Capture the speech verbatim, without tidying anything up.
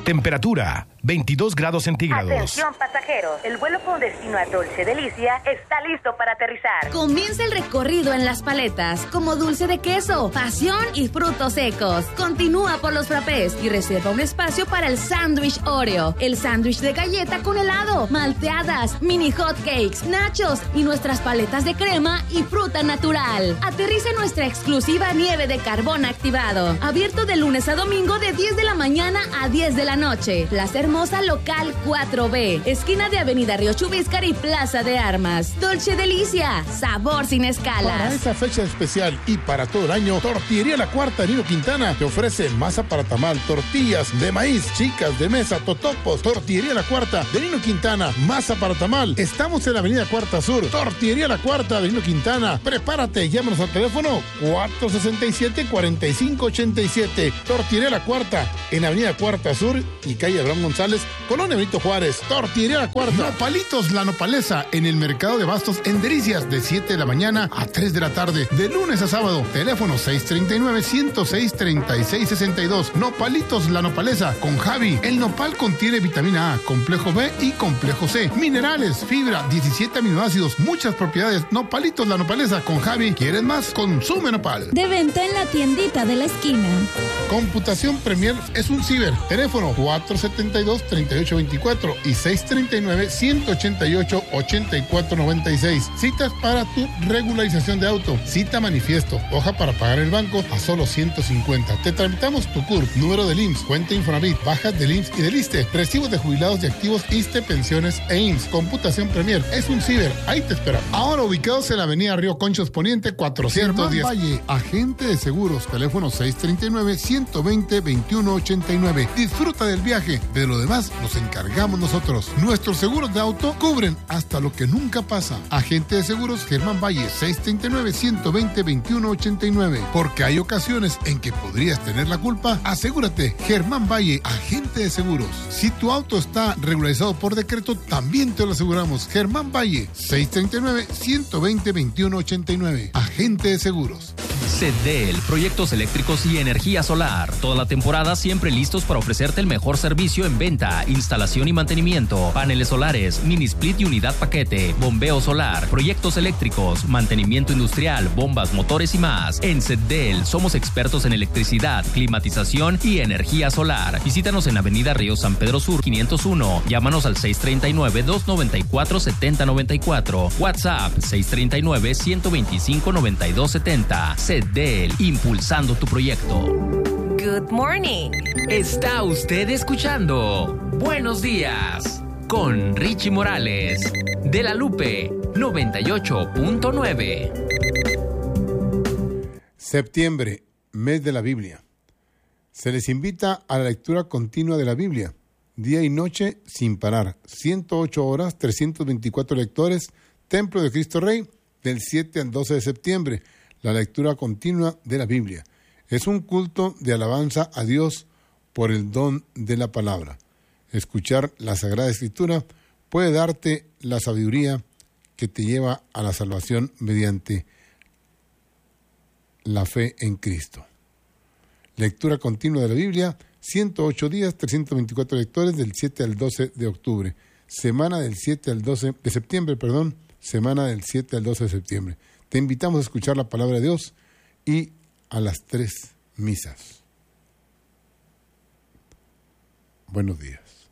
Temperatura, veintidós grados centígrados. Atención pasajeros, el vuelo con destino a Dolce Delicia está listo para aterrizar. Comienza el recorrido en las paletas, como dulce de queso, pasión y frutos secos. Continúa por los frappés y reserva un espacio para el sándwich Oreo, el sándwich de galleta con helado, malteadas, mini hotcakes, nachos y nuestras paletas de crema y fruta natural. Aterriza en nuestra exclusiva nieve de carbón activado. Abierto de lunes a domingo de diez de la mañana a diez de la noche. Plaza Hermosa Local cuatro B, esquina de Avenida Río Chubíscar y Plaza de Armas. Dolce Delicia, sabor sin escalas. Para esa fecha especial y para todo el año, Tortillería La Cuarta Nino Quintana te ofrece masa para tamal, tortillas de maíz, chicas de mesa, totopos. Tortillería La Cuarta de Nino Quintana, masa para tamal. Estamos en la Avenida Cuarta Sur. Tortillería La Cuarta de Nino Quintana. Prepárate, llámanos al teléfono cuatro sesenta y siete, cuarenta y cinco ochenta y siete. Tortillería La Cuarta en Avenida Cuarta Sur y calle Abraham González, Colonia Benito Juárez. Tortillería La Cuarta. Nopalitos La Nopaleza en el Mercado de Bastos en Delicias de siete de la mañana a tres de la tarde, de lunes a sábado. Teléfono seis treinta y nueve, ciento seis, treinta y seis sesenta y dos. Nopalitos La Nopaleza con Javi. El nopal contiene vitamina A, complejo B y complejo C, minerales, fibra, diecisiete aminoácidos, muchas propiedades. Nopalitos La Nopaleza con Javi. ¿Quieres más? Consume nopal. De venta en la tiendita de la esquina. Computación Premier es un ciber. Teléfono cuatro setenta y dos, treinta y ocho veinticuatro y seis treinta y nueve, ciento ochenta y ocho, ochenta y cuatro noventa y seis. Citas para tu regularización de auto. Cita manifiesto. Hoja para pagar el banco a solo ciento cincuenta. Te tramitamos tu C U R P, número del I M S S, cuenta Infonavit, bajas del I M S S y del ISSSTE, recibos de jubilados y activos ISSSTE, pensiones e I M S S. Computación Premier es un ciber. Ahí te esperamos. Ahora ubicados en la avenida Río Conchos Poniente cuatrocientos diez. Germán Valle, agente de seguros. Teléfono seis treinta y nueve, ciento veinte, veintiuno ochenta y nueve. Disfruta del viaje. De lo demás nos encargamos nosotros. Nuestros seguros de auto cubren hasta lo que nunca pasa. Agente de seguros Germán Valle, seis treinta y nueve, ciento veinte, veintiuno ochenta y nueve. Porque hay ocasiones en que podrías tener la culpa. Asegúrate. Germán Valle, agente de seguros. Si tu auto está regularizado por decreto, también te lo aseguramos. Germán Valle, seis treinta y nueve, ciento veinte, veintiuno ochenta y nueve. Agente de seguros. Cedel, proyectos eléctricos y energía solar. Toda la temporada siempre listos para ofrecerte el mejor servicio en venta, instalación y mantenimiento. Paneles solares, mini split y unidad paquete, bombeo solar, proyectos eléctricos, mantenimiento industrial, bombas, motores y más. En Cedel somos expertos en electricidad, climatización y energía solar. Visítanos en Avenida Río San Pedro Sur quinientos uno. Llámanos al seis treinta y nueve, doscientos noventa y cuatro, setenta noventa y cuatro. WhatsApp seis treinta y nueve, ciento veinticinco, noventa y dos setenta. Cedel, impulsando tu proyecto. Good morning. Está usted escuchando Buenos Días con Richie Morales de La Lupe noventa y ocho punto nueve. Septiembre, mes de la Biblia. Se les invita a la lectura continua de la Biblia, día y noche sin parar. ciento ocho horas, trescientos veinticuatro lectores, Templo de Cristo Rey, del siete al doce de septiembre. La lectura continua de la Biblia. Es un culto de alabanza a Dios por el don de la palabra. Escuchar la Sagrada Escritura puede darte la sabiduría que te lleva a la salvación mediante la fe en Cristo. Lectura continua de la Biblia, ciento ocho días, trescientos veinticuatro lectores, del siete al doce de octubre. Semana del siete al doce de septiembre, perdón, semana del siete al doce de septiembre. Te invitamos a escuchar la palabra de Dios y a las tres misas. Buenos días.